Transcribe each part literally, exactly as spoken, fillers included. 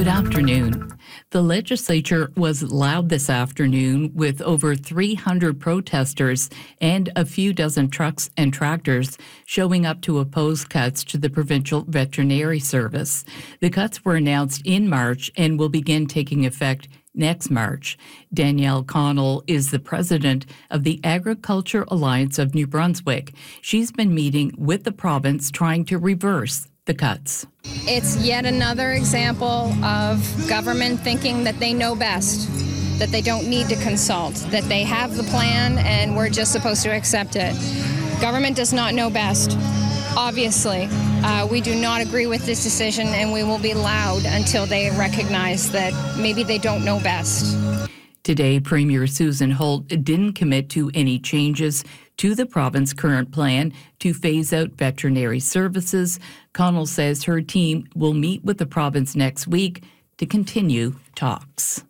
afternoon. The legislature was loud this afternoon with over three hundred protesters and a few dozen trucks and tractors showing up to oppose cuts to the provincial veterinary service. The cuts were announced in March and will begin taking effect next March. Danielle Connell is the president of the Agriculture Alliance of New Brunswick. She's been meeting with the province trying to reverse the cuts. It's yet another example of government thinking that they know best, that they don't need to consult, that they have the plan and we're just supposed to accept it. Government does not know best. Obviously, uh, we do not agree with this decision, and we will be loud until they recognize that maybe they don't know best. Today, Premier Susan Holt didn't commit to any changes to the province's current plan to phase out veterinary services. Connell says her team will meet with the province next week to continue talks.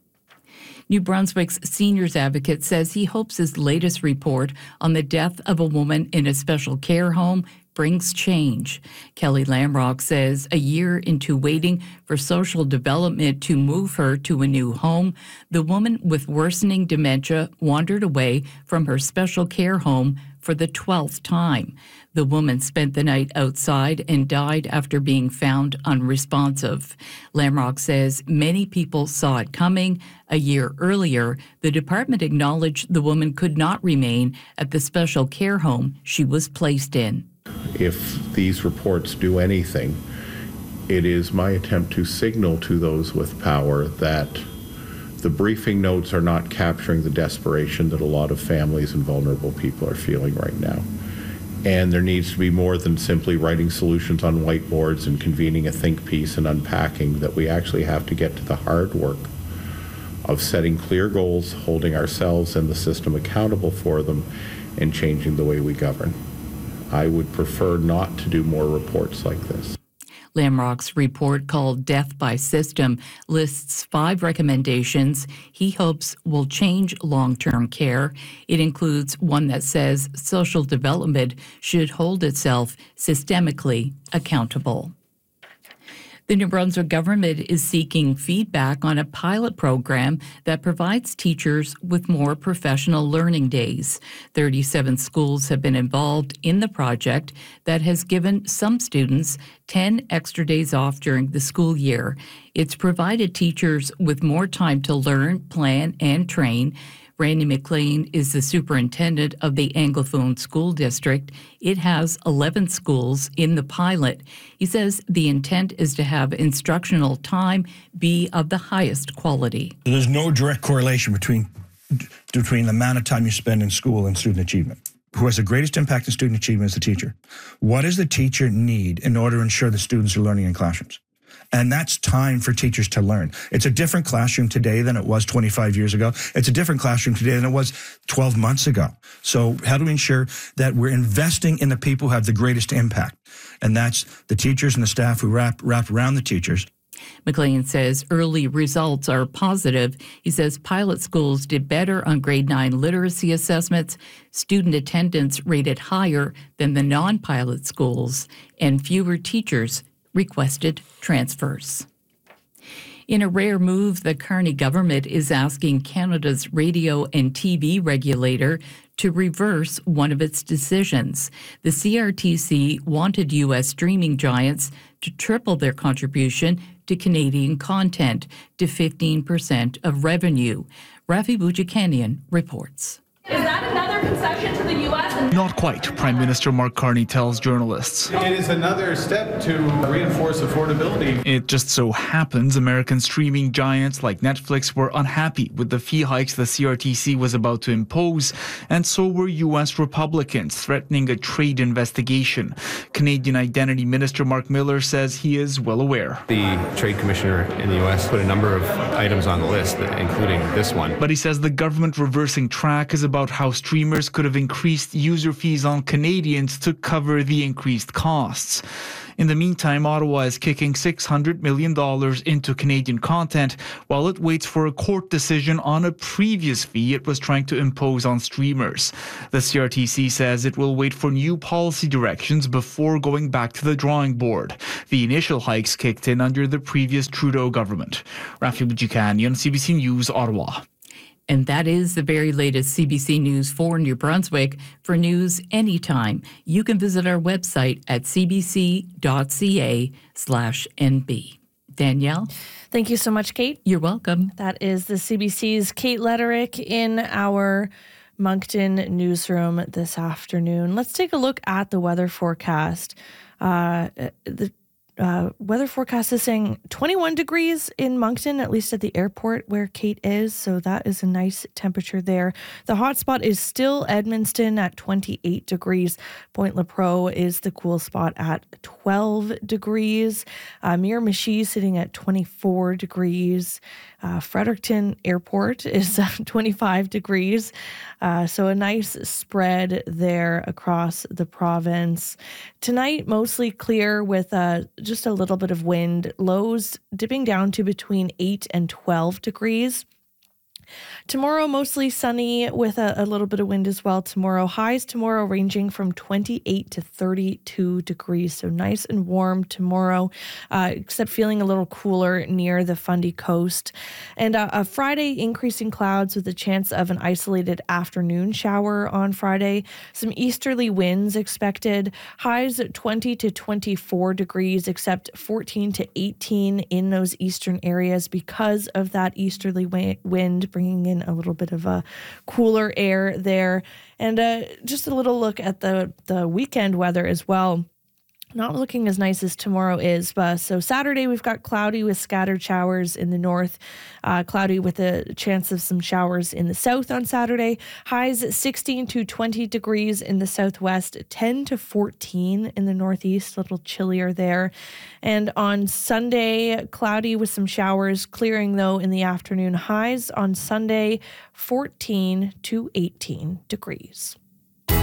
New Brunswick's seniors advocate says he hopes his latest report on the death of a woman in a special care home brings change. Kelly Lamrock says a year into waiting for social development to move her to a new home, the woman with worsening dementia wandered away from her special care home for the twelfth time. The woman spent the night outside and died after being found unresponsive. Lamrock says many people saw it coming. A year earlier, the department acknowledged the woman could not remain at the special care home she was placed in. If these reports do anything, it is my attempt to signal to those with power that the briefing notes are not capturing the desperation that a lot of families and vulnerable people are feeling right now. And there needs to be more than simply writing solutions on whiteboards and convening a think piece and unpacking, that we actually have to get to the hard work of setting clear goals, holding ourselves and the system accountable for them, and changing the way we govern. I would prefer not to do more reports like this. Lamrock's report, called Death by System, lists five recommendations he hopes will change long-term care. It includes one that says social development should hold itself systemically accountable. The New Brunswick government is seeking feedback on a pilot program that provides teachers with more professional learning days. thirty-seven schools have been involved in the project that has given some students ten extra days off during the school year. It's provided teachers with more time to learn, plan, and train. Randy McLean is the superintendent of the Anglophone School District. It has eleven schools in the pilot. He says the intent is to have instructional time be of the highest quality. There's no direct correlation between, between the amount of time you spend in school and student achievement. Who has the greatest impact on student achievement is the teacher. What does the teacher need in order to ensure the students are learning in classrooms? And that's time for teachers to learn. It's a different classroom today than it was twenty-five years ago. It's a different classroom today than it was twelve months ago. So how do we ensure that we're investing in the people who have the greatest impact? And that's the teachers and the staff who wrap, wrap around the teachers. McLean says early results are positive. He says pilot schools did better on grade nine literacy assessments, student attendance rated higher than the non-pilot schools, and fewer teachers requested transfers. In a rare move, the Carney government is asking Canada's radio and T V regulator to reverse one of its decisions. The C R T C wanted U S streaming giants to triple their contribution to Canadian content to fifteen percent of revenue. Rafi Boudjikanian reports. Is that another concession to the U S? Not quite, Prime Minister Mark Carney tells journalists. It is another step to reinforce affordability. It just so happens American streaming giants like Netflix were unhappy with the fee hikes the C R T C was about to impose, and so were U S Republicans, threatening a trade investigation. Canadian Identity Minister Mark Miller says he is well aware. The Trade Commissioner in the U S put a number of items on the list, including this one. But he says the government reversing track is about how streamers could have increased user fees on Canadians to cover the increased costs. In the meantime, Ottawa is kicking six hundred million dollars into Canadian content while it waits for a court decision on a previous fee it was trying to impose on streamers. The C R T C says it will wait for new policy directions before going back to the drawing board. The initial hikes kicked in under the previous Trudeau government. Rafi Bujikanian, C B C News, Ottawa. And that is the very latest C B C News for New Brunswick. For news anytime, you can visit our website at cbc.ca slash NB. Danielle? Thank you so much, Kate. You're welcome. That is the C B C's Kate Letterick in our Moncton newsroom this afternoon. Let's take a look at the weather forecast. Uh, the Uh, weather forecast is saying twenty-one degrees in Moncton, at least at the airport where Kate is. So that is a nice temperature there. The hot spot is still Edmundston at twenty-eight degrees. Point Lepreau is the cool spot at twelve degrees. Uh, Miramichi sitting at twenty-four degrees. Uh, Fredericton Airport is twenty-five degrees. Uh, so a nice spread there across the province. Tonight, mostly clear with uh, just a little bit of wind. Lows dipping down to between eight and twelve degrees. Tomorrow, mostly sunny with a, a little bit of wind as well tomorrow. Highs tomorrow ranging from twenty-eight to thirty-two degrees. So nice and warm tomorrow, uh, except feeling a little cooler near the Fundy Coast. And uh, a Friday, increasing clouds with a chance of an isolated afternoon shower on Friday. Some easterly winds expected. Highs at twenty to twenty-four degrees, except fourteen to eighteen in those eastern areas because of that easterly wind, bringing in a little bit of a cooler air there. And uh, just a little look at the, the weekend weather as well. Not looking as nice as tomorrow is. But so Saturday, we've got cloudy with scattered showers in the north, uh, cloudy with a chance of some showers in the south on Saturday. Highs at sixteen to twenty degrees in the southwest, ten to fourteen in the northeast, a little chillier there. And on Sunday, cloudy with some showers, clearing though in the afternoon. Highs on Sunday, fourteen to eighteen degrees.